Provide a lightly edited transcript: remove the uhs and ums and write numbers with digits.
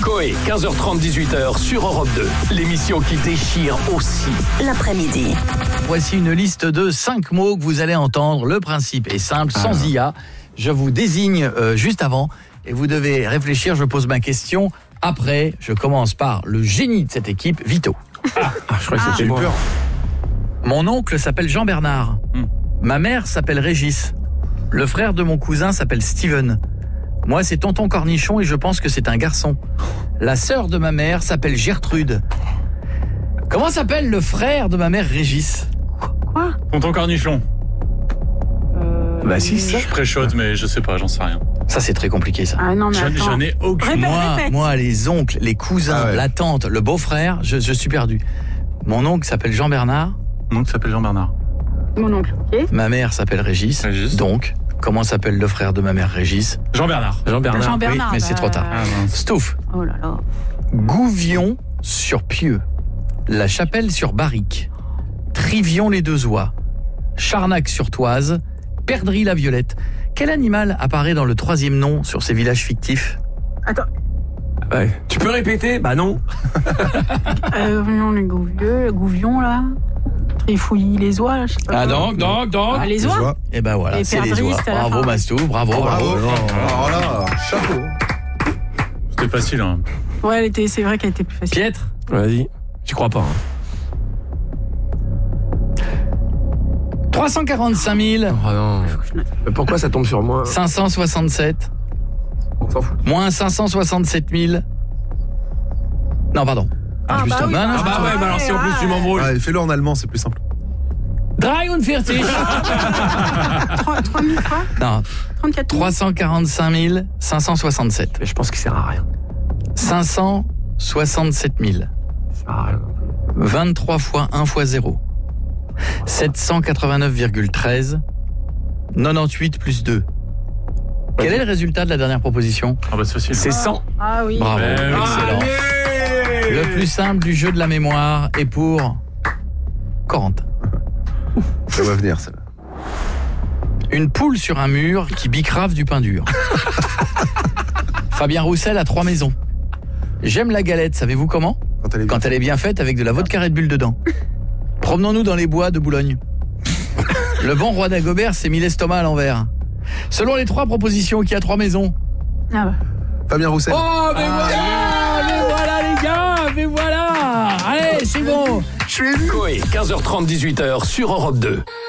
Coé, 15h30, 18h sur Europe 2. L'émission qui déchire aussi l'après-midi. Voici une liste de 5 mots que vous allez entendre. Le principe est simple, sans IA. Je vous désigne juste avant et vous devez réfléchir. Je pose ma question. Après, je commence par le génie de cette équipe, Vito. Je crois que c'était moi. Mon oncle s'appelle Jean-Bernard. Ma mère s'appelle Régis. Le frère de mon cousin s'appelle Steven. Moi, c'est Tonton Cornichon et je pense que c'est un garçon. La sœur de ma mère s'appelle Gertrude. Comment s'appelle le frère de ma mère Régis? Quoi? Tonton Cornichon. Bah si, ça. Je préchote, mais je sais pas, j'en sais rien. Ça, c'est très compliqué, ça. Ah non, mais attends. J'en ai aucune. Répète. Moi, les oncles, les cousins, la tante, le beau-frère, je suis perdu. Mon oncle s'appelle Jean-Bernard. Mon oncle s'appelle Jean-Bernard. Mon oncle, ok. Ma mère s'appelle Régis. Donc, comment s'appelle le frère de ma mère Régis? Jean-Bernard. Jean-Bernard. Oui, mais c'est trop tard. Stouff. Oh là là. Gouvion sur Pieux. La Chapelle sur Barrique. Trivion les Deux Oies. Charnac sur Toise. Perdrix la Violette. Quel animal apparaît dans le 3e nom sur ces villages fictifs? Attends. Ouais. Tu peux répéter? Bah non. Non, le gouvion, là. Trifouille les oies, là, je sais pas. Donc. Ah, les oies? Et ben voilà, Et c'est les perdrix, oies. c'est à la Bravo fin. Mastou, bravo. Alors là, chapeau. C'était facile, hein. Ouais, c'est vrai qu'elle était plus facile. Pietre. Vas-y. J'y crois pas. 345 Oh non. Mais pourquoi ça tombe sur moi? 567. On s'en fout. Moins 567 000. Non, pardon. je me suis trompé. Non, je me suis trompé. bah alors si en plus tu m'embrouilles. Ah, fais-le en allemand, c'est plus simple. 43. 3000 quoi? Non, 34 000. 345 567. Mais je pense qu'il sert à rien. 567 000. Ça sert à rien. 23 fois 1 fois 0. 789,13. 98 plus 2. Quel est le résultat de la dernière proposition? Ah bah c'est facile. C'est 100. Ah oui. Bravo, excellent. Le plus simple du jeu de la mémoire est pour Corentin. Ça va venir, ça. Une poule sur un mur qui bicrave du pain dur. Fabien Roussel a 3 maisons. J'aime la galette, savez-vous comment? Quand elle est bien faite avec de la vodka Red Bull dedans. Promenons-nous dans les bois de Boulogne. Le bon roi d'Agobert s'est mis l'estomac à l'envers. Selon les 3 propositions, qui a 3 maisons? Ah bah. Fabien Roussel. Oh, mais voilà les gars, mais voilà. Allez, c'est bon. Coé, 15h30, 18h sur Europe 2.